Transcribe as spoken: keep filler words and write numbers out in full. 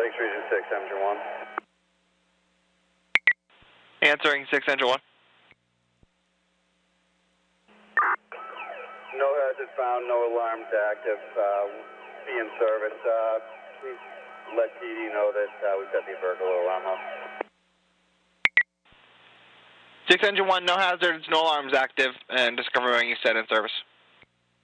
Six Region six, Engine one. Answering six, Engine one. No hazard found, no alarms active. Uh, be in service. Uh, please let P D know that uh, we've got the burglar alarm off. six, Engine one, no hazards, no alarms active, and just confirming you set in service.